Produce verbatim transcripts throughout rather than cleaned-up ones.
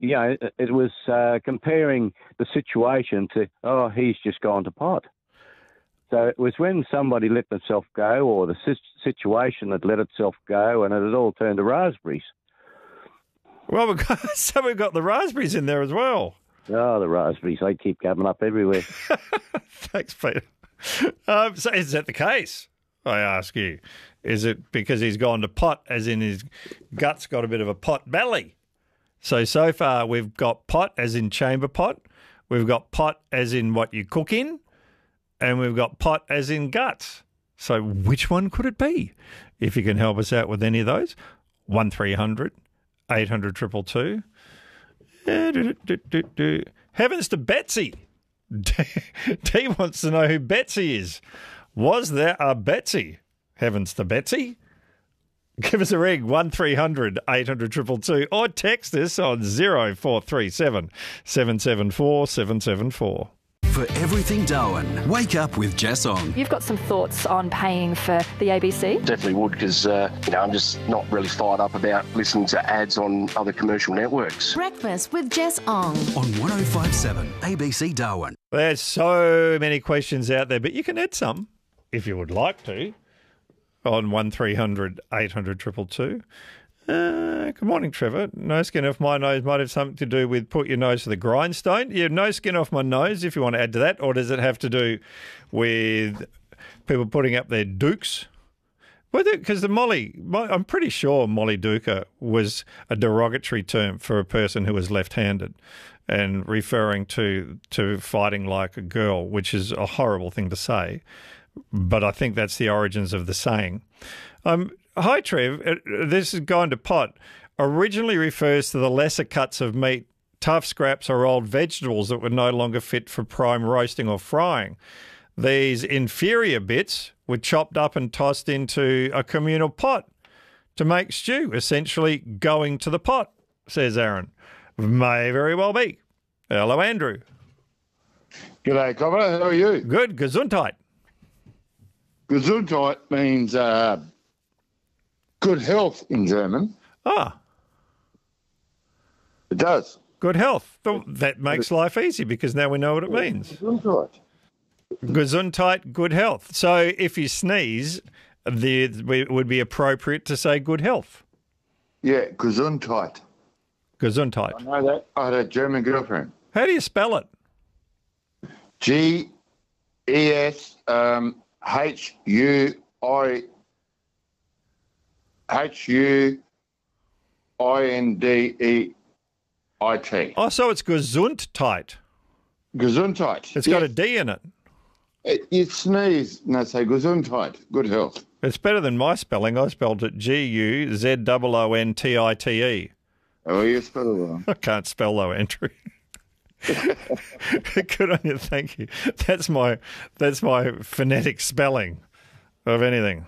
you know, it, it was uh, comparing the situation to, oh, he's just gone to pot. So it was when somebody let themselves go, or the situation had let itself go, and it had all turned to raspberries. Well, we've got, so we've got the raspberries in there as well. Oh, the raspberries, they keep coming up everywhere. Thanks, Peter. Um, so is that the case, I ask you? Is it because he's gone to pot, as in his gut's got a bit of a pot belly? So, so far we've got pot as in chamber pot, we've got pot as in what you cook in, and we've got pot as in guts. So which one could it be? If you can help us out with any of those, one three hundred eight hundred two two two. Heavens to Betsy. T wants to know who Betsy is. Was there a Betsy? Heavens to Betsy. Give us a ring, one three hundred eight hundred two two two, or text us on zero four three seven seven seven four seven seven four. For everything Darwin, wake up with Jess on. You've got some thoughts on paying for the A B C? Definitely would, because uh, you know, I'm just not really fired up about listening to ads on other commercial networks. Breakfast with Jess Ong on one oh five seven A B C Darwin. There's so many questions out there, but you can add some if you would like to on one three hundred eight hundred two two two. Uh, good morning, Trevor. No skin off my nose might have something to do with put your nose to the grindstone. Yeah, no skin off my nose, if you want to add to that. Or does it have to do with people putting up their dukes? Because the Molly, I'm pretty sure Molly Duker was a derogatory term for a person who was left-handed and referring to to fighting like a girl, which is a horrible thing to say. But I think that's the origins of the saying. Um, hi, Trev. This is going to pot. Originally refers to the lesser cuts of meat, tough scraps or old vegetables that were no longer fit for prime roasting or frying. These inferior bits were chopped up and tossed into a communal pot to make stew, essentially going to the pot, says Aaron. May very well be. Hello, Andrew. G'day, Cobber. How are you? Good. Gesundheit. Gesundheit means uh, good health in German. Ah. It does. Good health. That makes life easy because now we know what it means. Gesundheit. Gesundheit, good health. So if you sneeze, the, it would be appropriate to say good health. Yeah, Gesundheit. Gesundheit. I know that. I had a German girlfriend. How do you spell it? G E S um, H U I H U I N D E I T. Oh, so it's Gesundheit. Gesundheit. It's yes. got a D in it. it. You sneeze and they say Gesundheit, good health. It's better than my spelling. I spelled it G U Z O O N T I T E. Oh, you spelled it wrong. I can't spell though, Andrew. Good on you, thank you. That's my that's my phonetic spelling of anything.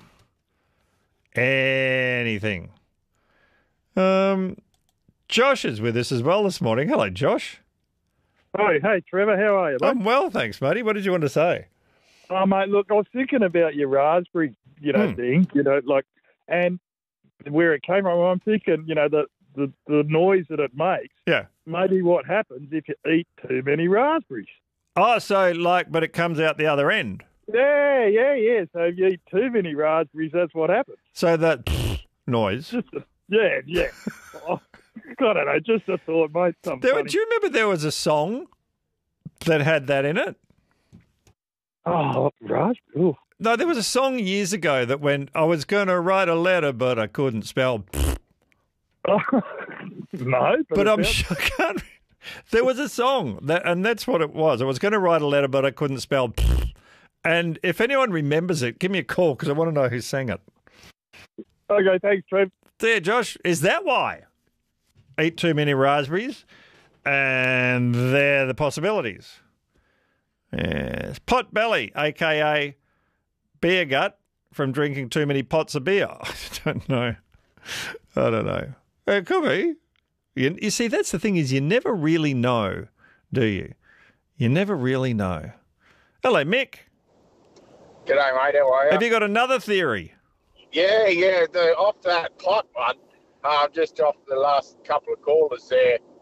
Anything. Um, Josh is with us as well this morning. Hello, Josh. Oh, hey, Trevor. How are you, mate? I'm well, thanks, matey. What did you want to say? Oh, mate, look, I was thinking about your raspberry, you know, Hmm. thing, you know, like, and where it came from. I'm thinking, you know, the, the, the noise that it makes. Yeah. Maybe what happens if you eat too many raspberries. Oh, so like, but it comes out the other end. Yeah, yeah, yeah. So if you eat too many raspberries, that's what happens. So that noise. Just a, yeah, yeah. oh, I don't know, just a thought, mate. Something There, funny. do you remember there was a song that had that in it? Oh, raspberry. No, there was a song years ago that went, I was going to write a letter, but I couldn't spell. Oh, no, but, But I'm about- sure I can't. There was a song, that, and that's what it was. I was going to write a letter, but I couldn't spell. And if anyone remembers it, give me a call because I want to know who sang it. Okay, thanks, Trev. There, Josh. Is that why? Eat too many raspberries, and they're the possibilities. Yes. Pot belly, a k a beer gut, from drinking too many pots of beer. I don't know. I don't know. It could be. You, you see, that's the thing is you never really know, do you? You never really know. Hello, Mick. G'day, mate. How are you? Have you got another theory? Yeah, yeah. The, off that pot one, uh, just off the last couple of callers there,